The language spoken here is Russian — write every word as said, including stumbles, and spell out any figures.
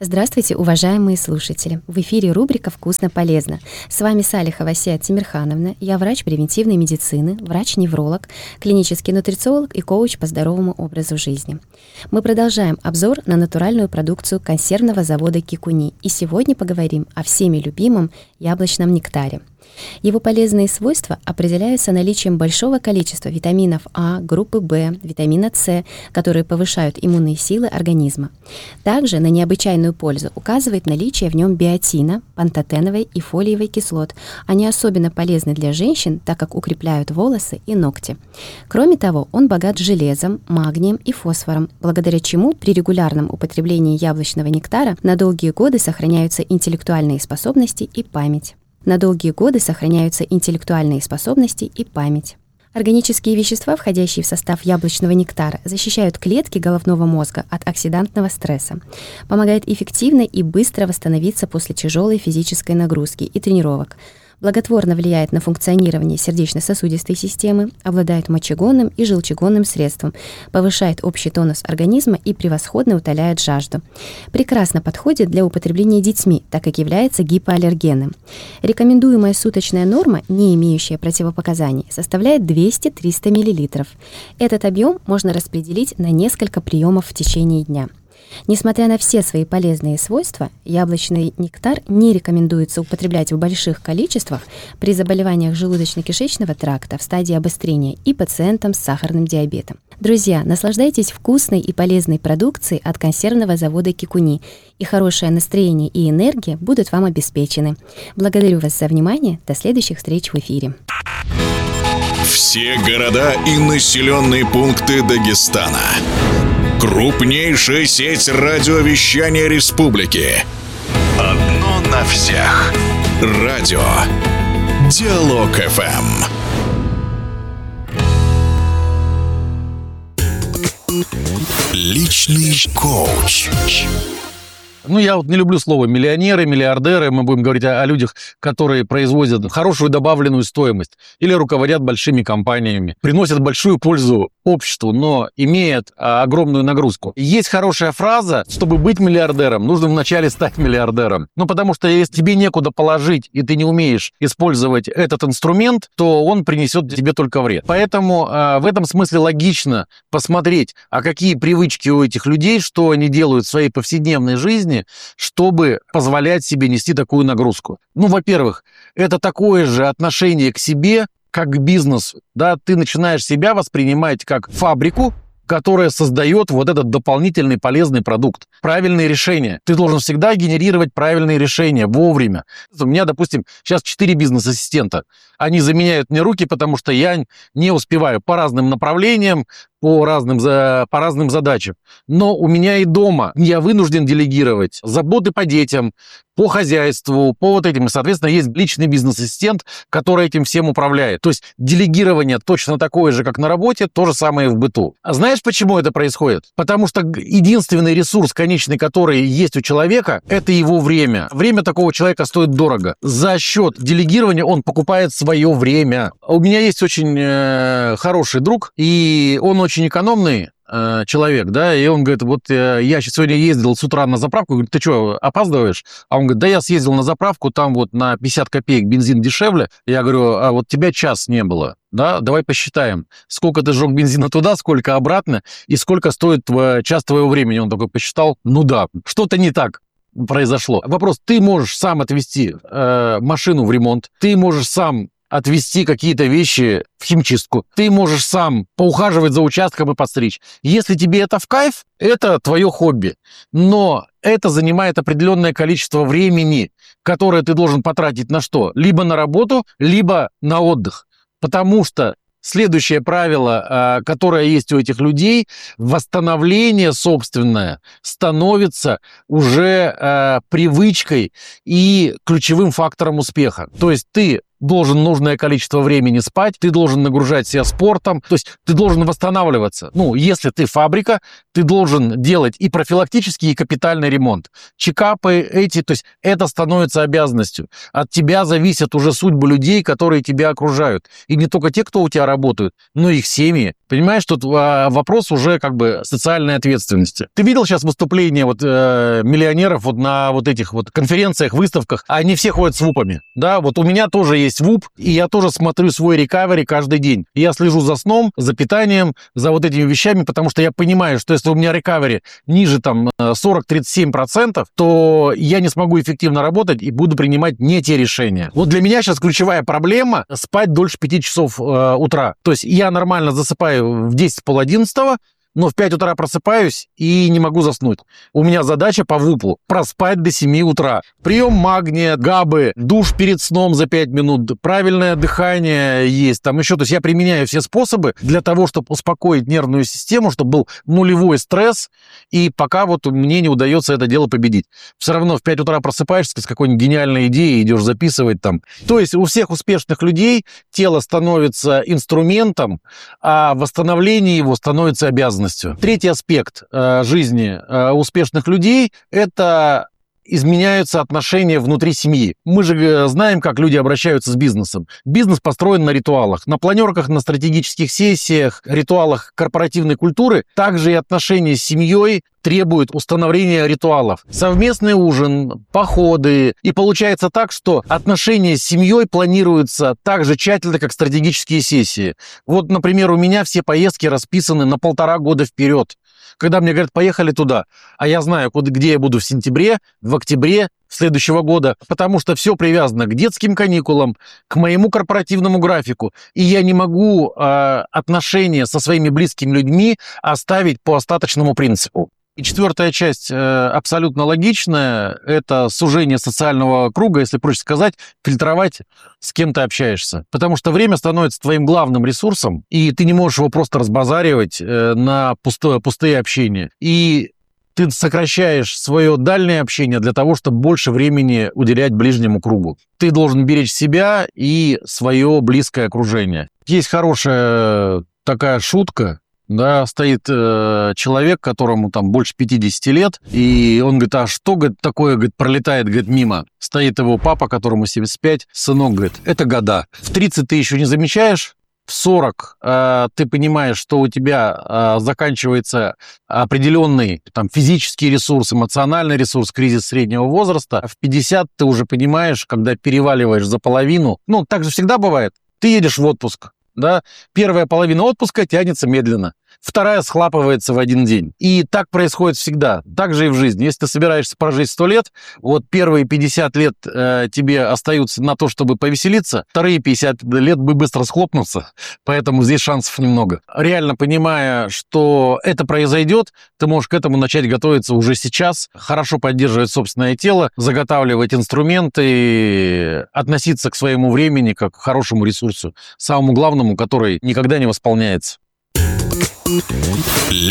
Здравствуйте, уважаемые слушатели! В эфире рубрика «Вкусно-полезно». С вами Салихова Асия Тимирхановна. Я врач превентивной медицины, врач-невролог, клинический нутрициолог и коуч по здоровому образу жизни. Мы продолжаем обзор на натуральную продукцию консервного завода Кикуни. И сегодня поговорим о всеми любимом яблочном нектаре. Его полезные свойства определяются наличием большого количества витаминов А, группы В, витамина С, которые повышают иммунные силы организма. Также на необычайную пользу указывает наличие в нем биотина, пантотеновой и фолиевой кислот. Они особенно полезны для женщин, так как укрепляют волосы и ногти. Кроме того, он богат железом, магнием и фосфором, благодаря чему при регулярном употреблении яблочного нектара на долгие годы сохраняются интеллектуальные способности и память. На долгие годы сохраняются интеллектуальные способности и память. Органические вещества, входящие в состав яблочного нектара, защищают клетки головного мозга от оксидантного стресса, помогают эффективно и быстро восстановиться после тяжелой физической нагрузки и тренировок, благотворно влияет на функционирование сердечно-сосудистой системы, обладает мочегонным и желчегонным средством, повышает общий тонус организма и превосходно утоляет жажду. Прекрасно подходит для употребления детьми, так как является гипоаллергенным. Рекомендуемая суточная норма, не имеющая противопоказаний, составляет двести-триста миллилитров. Этот объем можно распределить на несколько приемов в течение дня. Несмотря на все свои полезные свойства, яблочный нектар не рекомендуется употреблять в больших количествах при заболеваниях желудочно-кишечного тракта в стадии обострения и пациентам с сахарным диабетом. Друзья, наслаждайтесь вкусной и полезной продукцией от консервного завода Кикуни, и хорошее настроение и энергия будут вам обеспечены. Благодарю вас за внимание. До следующих встреч в эфире. Все города и населенные пункты Дагестана. Крупнейшая сеть радиовещания республики. Одно на всех. Радио Диалог-ФМ. Личный коуч. Ну, я вот не люблю слово миллионеры, миллиардеры. Мы будем говорить о, о людях, которые производят хорошую добавленную стоимость или руководят большими компаниями, приносят большую пользу обществу, но имеют а, огромную нагрузку. Есть хорошая фраза: чтобы быть миллиардером, нужно вначале стать миллиардером. Ну, потому что если тебе некуда положить, и ты не умеешь использовать этот инструмент, то он принесет тебе только вред. Поэтому а, в этом смысле логично посмотреть, а какие привычки у этих людей, что они делают в своей повседневной жизни, чтобы позволять себе нести такую нагрузку. Ну, во-первых, это такое же отношение к себе, как к бизнесу. Да? Ты начинаешь себя воспринимать как фабрику, которая создает вот этот дополнительный полезный продукт. Правильные решения. Ты должен всегда генерировать правильные решения вовремя. У меня, допустим, сейчас четыре бизнес-ассистента. Они заменяют мне руки, потому что я не успеваю по разным направлениям, по разным, по разным задачам. Но у меня и дома я вынужден делегировать заботы по детям, по хозяйству, по вот этим. И, соответственно, есть личный бизнес-ассистент, который этим всем управляет. То есть делегирование точно такое же, как на работе, то же самое в быту. А знаешь, почему это происходит? Потому что единственный ресурс конечный, который есть у человека, это его время. Время такого человека стоит дорого. За счет делегирования он покупает свое время. У меня есть очень э, хороший друг, и он очень экономный э, человек, да, и он говорит: вот э, я сегодня ездил с утра на заправку, говорит: ты что, опаздываешь? А он говорит: да я съездил на заправку, там вот на пятьдесят копеек бензин дешевле. Я говорю: а вот тебя час не было, да, давай посчитаем, сколько ты сжег бензина туда, сколько обратно, и сколько стоит твой, час твоего времени. Он такой посчитал: ну да, что-то не так произошло. Вопрос: ты можешь сам отвезти э, машину в ремонт, ты можешь сам отвезти какие-то вещи в химчистку. Ты можешь сам поухаживать за участком и подстричь. Если тебе это в кайф, это твое хобби. Но это занимает определенное количество времени, которое ты должен потратить на что? Либо на работу, либо на отдых. Потому что следующее правило, которое есть у этих людей: восстановление собственное становится уже привычкой и ключевым фактором успеха. То есть ты должен нужное количество времени спать, ты должен нагружать себя спортом, то есть ты должен восстанавливаться. Ну, если ты фабрика, ты должен делать и профилактический, и капитальный ремонт. Чекапы эти, то есть это становится обязанностью. От тебя зависят уже судьбы людей, которые тебя окружают. И не только те, кто у тебя работают, но и их семьи. Понимаешь, тут а, вопрос уже как бы социальной ответственности. Ты видел сейчас выступления вот э, миллионеров вот на вот этих вот конференциях, выставках? Они все ходят с вупами, да? Вот у меня тоже есть вуп, и я тоже смотрю свой рекавери каждый день. И я слежу за сном, за питанием, за вот этими вещами, потому что я понимаю, что если у меня рекавери ниже там сорок тридцать семь процентов, то я не смогу эффективно работать и буду принимать не те решения. Вот для меня сейчас ключевая проблема спать дольше пяти часов э, утра. То есть я нормально засыпаю в десять, пол одиннадцатого, но в пять утра просыпаюсь и не могу заснуть. У меня задача по вупу проспать до семи утра. Прием магния, габы, душ перед сном за пять минут, правильное дыхание есть, там еще. То есть я применяю все способы для того, чтобы успокоить нервную систему, чтобы был нулевой стресс, и пока вот мне не удается это дело победить. Все равно в пять утра просыпаешься с какой-нибудь гениальной идеей, идешь записывать там. То есть у всех успешных людей тело становится инструментом, а восстановление его становится обязанностью. Третий аспект э, жизни э, успешных людей – это изменяются отношения внутри семьи. Мы же знаем, как люди обращаются с бизнесом. Бизнес построен на ритуалах. На планерках, на стратегических сессиях, ритуалах корпоративной культуры. Также и отношения с семьей требуют установления ритуалов. Совместный ужин, походы. И получается так, что отношения с семьей планируются так же тщательно, как стратегические сессии. Вот, например, у меня все поездки расписаны на полтора года вперед. Когда мне говорят, поехали туда, а я знаю, куда, где я буду в сентябре, в октябре следующего года, потому что все привязано к детским каникулам, к моему корпоративному графику, и я не могу э, отношения со своими близкими людьми оставить по остаточному принципу. И четвертая часть э, абсолютно логичная, это сужение социального круга, если проще сказать, фильтровать, с кем ты общаешься. Потому что время становится твоим главным ресурсом, и ты не можешь его просто разбазаривать э, на пустое, пустые общения. И ты сокращаешь свое дальнее общение для того, чтобы больше времени уделять ближнему кругу. Ты должен беречь себя и свое близкое окружение. Есть хорошая такая шутка. Да, стоит э, человек, которому там больше пятидесяти лет, и он говорит, а что, говорит, такое, говорит, пролетает, говорит, мимо. Стоит его папа, которому семьдесят пять, сынок, говорит, это года. В тридцать ты еще не замечаешь, в сорок э, ты понимаешь, что у тебя э, заканчивается определенный там, физический ресурс, эмоциональный ресурс, кризис среднего возраста. А в пятьдесят ты уже понимаешь, когда переваливаешь за половину, ну, так же всегда бывает, ты едешь в отпуск. Да? Первая половина отпуска тянется медленно, вторая схлапывается в один день. И так происходит всегда, так же и в жизни. Если ты собираешься прожить сто лет, вот первые пятьдесят лет э, тебе остаются на то, чтобы повеселиться, вторые пятьдесят лет бы быстро схлопнутся, поэтому здесь шансов немного. Реально понимая, что это произойдет, ты можешь к этому начать готовиться уже сейчас, хорошо поддерживать собственное тело, заготавливать инструменты, относиться к своему времени как к хорошему ресурсу, самому главному, который никогда не восполняется.